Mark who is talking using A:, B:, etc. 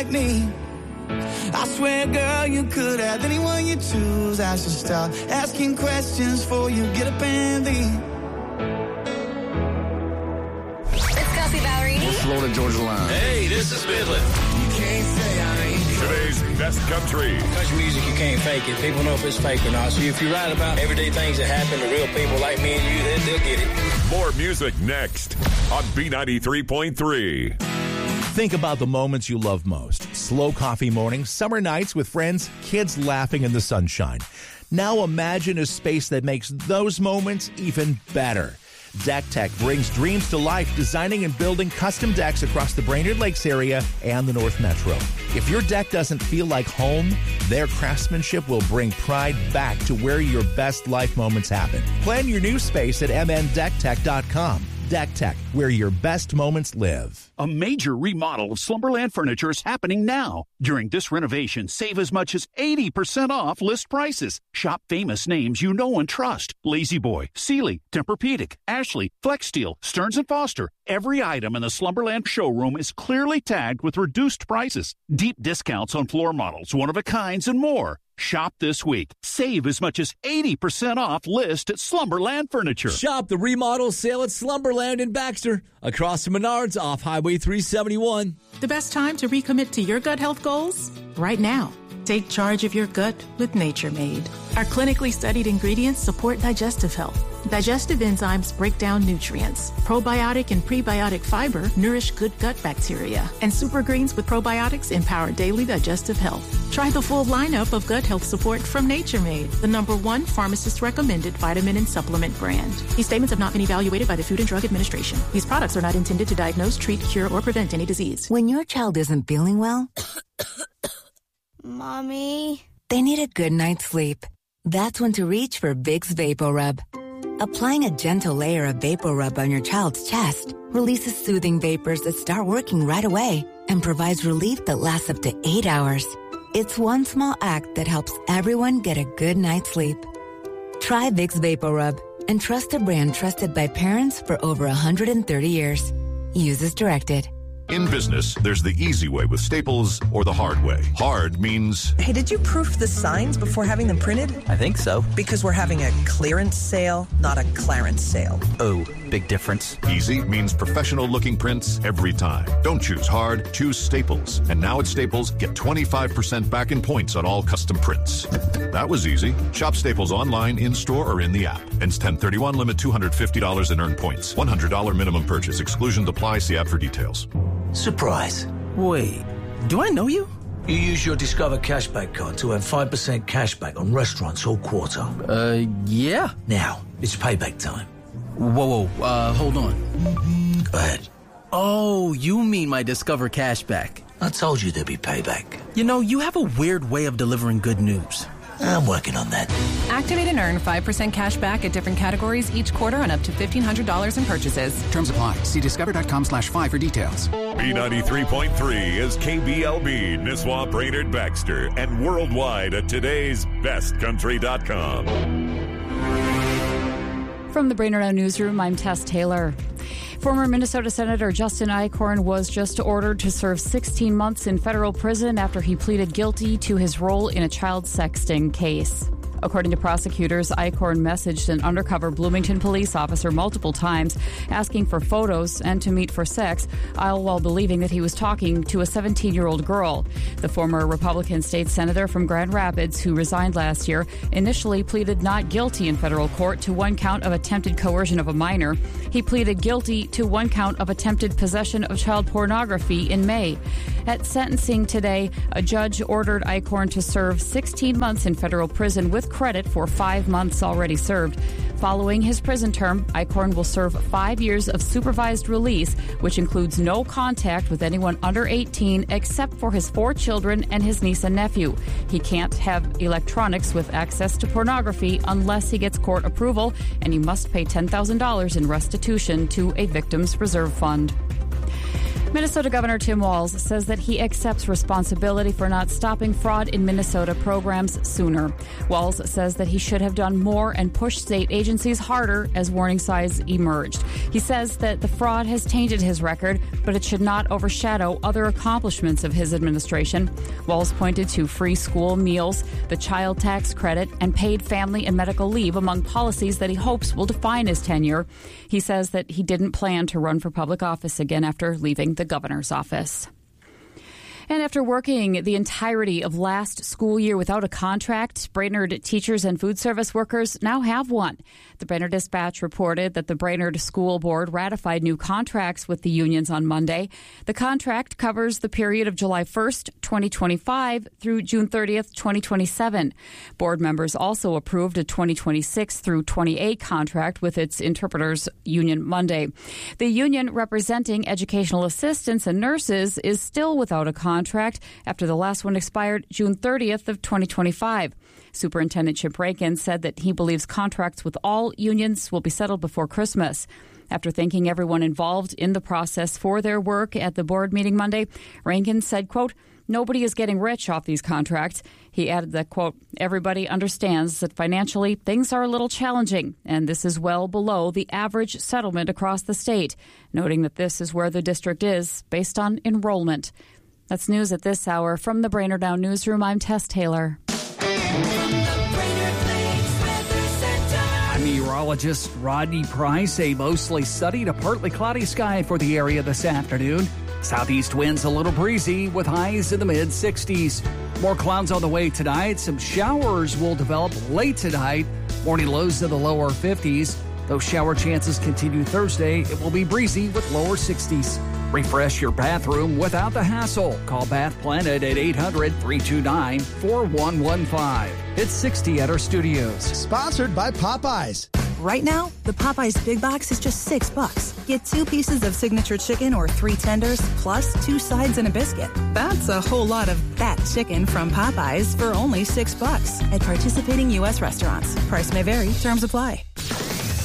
A: me. I swear, girl, you could have anyone you choose. I should stop asking questions for you. Get up and leave.
B: It's Kelsey Ballerini.
C: It's Florida Georgia Line.
D: Hey, this is Midland.
A: You can't say I ain't.
E: Today's best country.
D: Country music, you can't fake it. People know if it's fake or not. So if you write about everyday things that happen to real people like me and you, they'll get it.
E: More music next on B93.3.
F: Think about the moments you love most. Slow coffee mornings, summer nights with friends, kids laughing in the sunshine. Now imagine a space that makes those moments even better. Deck Tech brings dreams to life, designing and building custom decks across the Brainerd Lakes area and the North Metro. If your deck doesn't feel like home, their craftsmanship will bring pride back to where your best life moments happen. Plan your new space at mndecktech.com. Deck Tech, where your best moments live.
G: A major remodel of Slumberland Furniture is happening now. During this renovation, save as much as 80% off list prices. Shop famous names you know and trust. Lazy Boy, Sealy, Tempur-Pedic, Ashley, Flex Steel, Stearns & Foster. Every item in the Slumberland showroom is clearly tagged with reduced prices. Deep discounts on floor models, one-of-a-kinds, and more. Shop this week. Save as much as 80% off list at Slumberland Furniture.
H: Shop the remodel sale at Slumberland in Baxter, across from Menards off Highway 371.
I: The best time to recommit to your gut health goals? Right now. Take charge of your gut with Nature Made. Our clinically studied ingredients support digestive health. Digestive enzymes break down nutrients. Probiotic and prebiotic fiber nourish good gut bacteria. And super greens with probiotics empower daily digestive health. Try the full lineup of gut health support from Nature Made, the #1 pharmacist-recommended vitamin and supplement brand. These statements have not been evaluated by the Food and Drug Administration. These products are not intended to diagnose, treat, cure, or prevent any disease.
J: When your child isn't feeling well,
B: Mommy.
J: they need a good night's sleep. That's when to reach for Vicks VapoRub. Applying a gentle layer of VapoRub on your child's chest releases soothing vapors that start working right away and provides relief that lasts up to 8 hours. It's one small act that helps everyone get a good night's sleep. Try Vicks VapoRub and trust a brand trusted by parents for over 130 years. Use as directed.
K: In business, there's the easy way with Staples or the hard way. Hard means...
L: Hey, did you proof the signs before having them printed?
M: I think so.
L: Because we're having a clearance sale, not a Clarence sale.
M: Oh, big difference.
K: Easy means professional-looking prints every time. Don't choose hard, choose Staples. And now at Staples, get 25% back in points on all custom prints. That was easy. Shop Staples online, in-store, or in the app. Ends 10/31, limit $250 in earned points. $100 minimum purchase. Exclusions apply. See app for details.
D: Surprise.
M: Wait, do I know you?
D: You use your Discover Cashback card to earn 5% cashback on restaurants all quarter.
M: Yeah.
D: Now, it's payback time.
M: Whoa, hold on.
D: Go ahead.
M: Oh, you mean my Discover Cashback.
D: I told you there'd be payback.
M: You know, you have a weird way of delivering good news.
D: I'm working on that.
N: Activate and earn 5% cash back at different categories each quarter on up to $1,500 in purchases.
O: Terms apply. See discover.com/5 for details.
E: B93.3 is KBLB, Nisswa, Brainerd, Baxter, and worldwide at today'sbestcountry.com.
P: From the Brainerd Newsroom, I'm Tess Taylor. Former Minnesota Senator Justin Eichhorn was just ordered to serve 16 months in federal prison after he pleaded guilty to his role in a child sexting case. According to prosecutors, Eichhorn messaged an undercover Bloomington police officer multiple times asking for photos and to meet for sex, all while believing that he was talking to a 17-year-old girl. The former Republican state senator from Grand Rapids, who resigned last year, initially pleaded not guilty in federal court to one count of attempted coercion of a minor. He pleaded guilty to one count of attempted possession of child pornography in May. At sentencing today, a judge ordered Eichhorn to serve 16 months in federal prison with credit for 5 months already served. Following his prison term, Eichhorn will serve 5 years of supervised release, which includes no contact with anyone under 18 except for his 4 children and his niece and nephew. He can't have electronics with access to pornography unless he gets court approval, and he must pay $10,000 in restitution to a victims reserve fund. Minnesota Governor Tim Walz says that he accepts responsibility for not stopping fraud in Minnesota programs sooner. Walz says that he should have done more and pushed state agencies harder as warning signs emerged. He says that the fraud has tainted his record, but it should not overshadow other accomplishments of his administration. Walz pointed to free school meals, the child tax credit, and paid family and medical leave among policies that he hopes will define his tenure. He says that he didn't plan to run for public office again after leaving the governor's office. And after working the entirety of last school year without a contract, Brainerd teachers and food service workers now have one. The Brainerd Dispatch reported that the Brainerd School Board ratified new contracts with the unions on Monday. The contract covers the period of July 1st, 2025 through June 30th, 2027. Board members also approved a 2026 through 28 contract with its interpreters union Monday. The union representing educational assistants and nurses is still without a contract after the last one expired June 30th of 2025. Superintendent Chip Rankin said that he believes contracts with all unions will be settled before Christmas. After thanking everyone involved in the process for their work at the board meeting Monday, Rankin said, quote, "Nobody is getting rich off these contracts." He added that, quote, "Everybody understands that financially things are a little challenging, and this is well below the average settlement across the state," noting that this is where the district is based on enrollment. That's news at this hour. From the Brainerd Now Newsroom, I'm Tess Taylor.
O: I'm meteorologist Rodney Price. A mostly sunny to partly cloudy sky for the area this afternoon. Southeast winds a little breezy with highs in the mid-60s. More clouds on the way tonight. Some showers will develop late tonight. Morning lows in the lower 50s. Those shower chances continue Thursday. It will be breezy with lower 60s. Refresh your bathroom without the hassle. Call Bath Planet at 800-329-4115. It's 60 at our studios.
C: Sponsored by Popeyes.
L: Right now, the Popeyes Big Box is just $6. Get 2 pieces of signature chicken or 3 tenders, plus 2 sides and a biscuit. That's a whole lot of fat chicken from Popeyes for only $6 at participating U.S. restaurants. Price may vary. Terms apply.